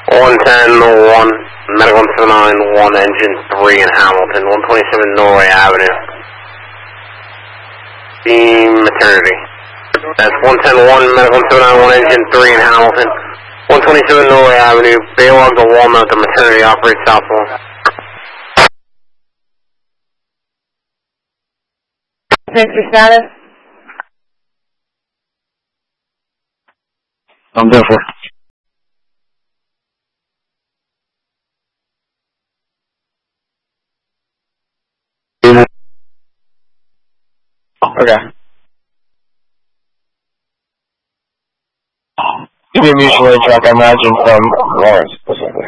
110-1, Medical 791, engine 3 in Hamilton, 127 Norway Avenue. Beam maternity. That's 110-1, Medical 791, engine 3 in Hamilton, 127 Norway Avenue, Baylog to Walnut, the maternity operates southbound. Thanks for status. I'm there for. Okay. Give me a mutual aid truck, I imagine, from Lawrence.